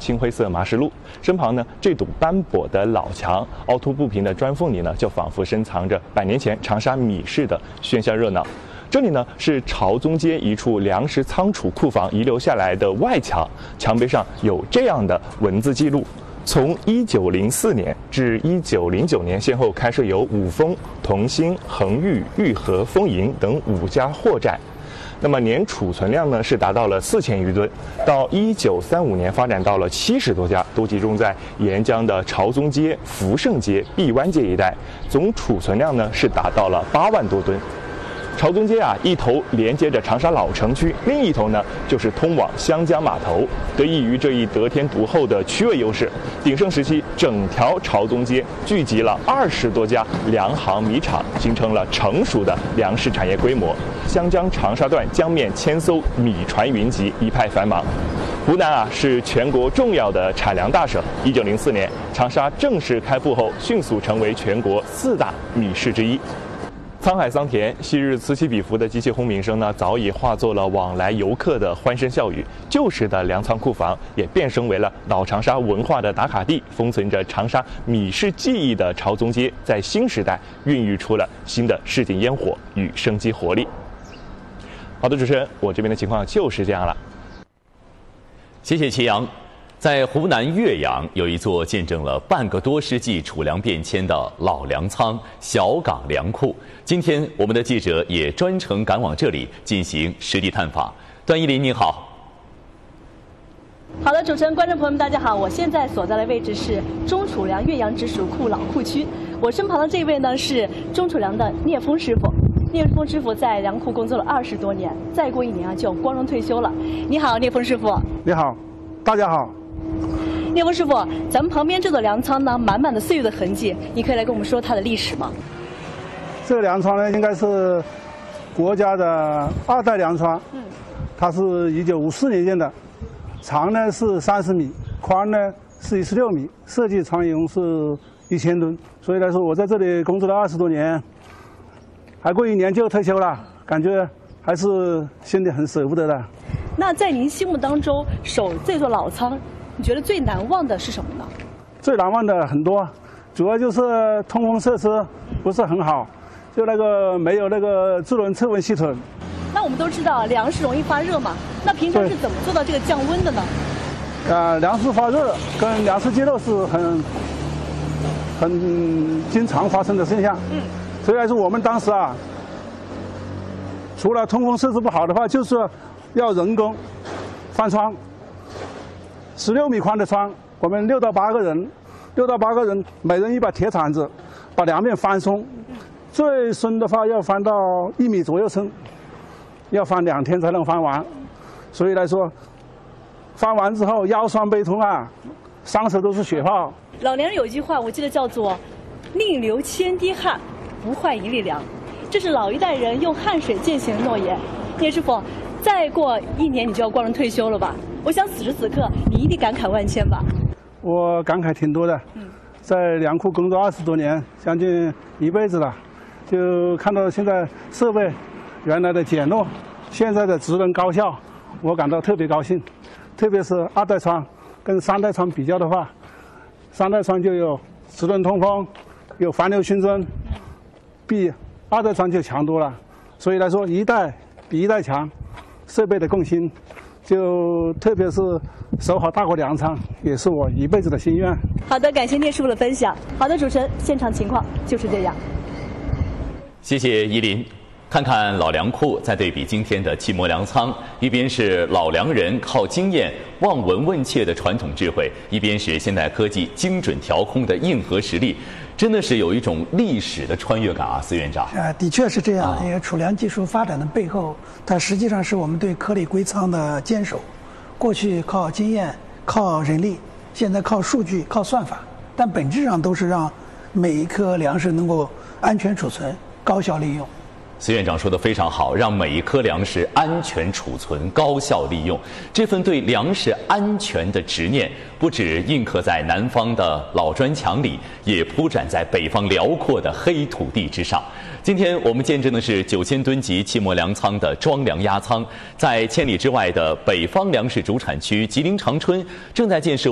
青灰色麻石路，身旁呢这堵斑驳的老墙，凹凸不平的砖缝里呢，就仿佛深藏着100年前长沙米市的喧嚣热闹。这里呢是朝宗街一处粮食仓储库房遗留下来的外墙，墙碑上有这样的文字记录：从1904年至1909年，先后开设有五丰、同心、恒裕、裕和、丰盈等5家货站。那么年储存量呢是达到了4000余吨，到1935年发展到了70多家，都集中在沿江的朝宗街、福盛街、碧湾街一带，总储存量呢是达到了8万多吨。朝宗街一头连接着长沙老城区，另一头呢就是通往湘江码头。得益于这一得天独厚的区位优势，鼎盛时期整条朝宗街聚集了20多家粮行米厂，形成了成熟的粮食产业规模。湘江长沙段江面千艘米船云集，一派繁忙。湖南是全国重要的产粮大省。1904年长沙正式开埠后，迅速成为全国4大米市之一。沧海桑田，昔日此起彼伏的机器轰鸣声呢，早已化作了往来游客的欢声笑语。旧时的粮仓库房也变身为了老长沙文化的打卡地，封存着长沙米市记忆的朝宗街，在新时代孕育出了新的市井烟火与生机活力。好的，主持人，我这边的情况就是这样了。 谢谢祁阳。在湖南岳阳有一座见证了半个多世纪储粮变迁的老粮仓小岗粮库。今天我们的记者也专程赶往这里进行实地探访。段依林，您好。 好的，主持人、观众朋友们，大家好！我现在所在的位置是中储粮岳阳直属库老库区。我身旁的这位呢是中储粮的聂峰师傅。聂峰师傅在粮库工作了20多年，再过1年就光荣退休了。你好，聂峰师傅。 你好，大家好。 聂峰师傅，咱们旁边这座粮仓呢，满满的岁月的痕迹，你可以来跟我们说它的历史吗？ 这个粮仓呢，应该是国家的2代粮仓。它是1954年建的，长呢是30米，宽呢是16米，设计仓容是1000吨。所以来说，我在这里工作了20多年，还过1年就退休了，感觉还是心里很舍不得的。 那在您心目当中，守这座老仓，你觉得最难忘的是什么呢？ 最难忘的很多，主要就是通风设施不是很好，就那个没有那个智能测温系统。 那我们都知道粮食容易发热嘛，那平常是怎么做到这个降温的呢？ 粮食发热跟粮食结露是很经常发生的现象。所以来说，我们当时除了通风设施不好的话，就是要人工翻窗，16米宽的窗，我们6到8个人，每人一把铁铲子，把两面翻松，最深的话要翻到1米左右深，要翻2天才能翻完。所以来说，翻完之后腰酸背痛伤手都是血泡。 老年人有一句话，我记得叫做“宁流千滴汗，不坏1粒粮”，这是老一代人用汗水践行的诺言。聂师傅，再过1年你就要光荣退休了吧？我想此时此刻你一定感慨万千吧？ 我感慨挺多的。在粮库工作20多年，将近一辈子了，就看到现在设备原来的简陋，现在的职能高效，我感到特别高兴。特别是2代仓跟3代仓比较的话，3代仓就有职能通风，有环流熏蒸，比2代仓就强多了。所以来说，一代比一代强，设备的更新，就特别是守好大国粮仓，也是我一辈子的心愿。 好的，感谢聂师傅的分享。好的，主持人，现场情况就是这样。 谢谢依林。看看老粮库，再对比今天的气磨粮仓，一边是老粮人靠经验望闻问切的传统智慧，一边是现代科技精准调控的硬核实力，真的是有一种历史的穿越感啊，司院长。 的确是这样。因为储粮技术发展的背后，它实际上是我们对颗粒归仓的坚守。过去靠经验、靠人力，现在靠数据、靠算法，但本质上都是让每一颗粮食能够安全储存、高效利用。 司院长说得非常好，让每一颗粮食安全储存、高效利用。这份对粮食安全的执念，不只印刻在南方的老砖墙里，也铺展在北方辽阔的黑土地之上。今天我们见证的是9000吨级气磨粮仓的装粮压仓，在千里之外的北方粮食主产区吉林长春，正在建设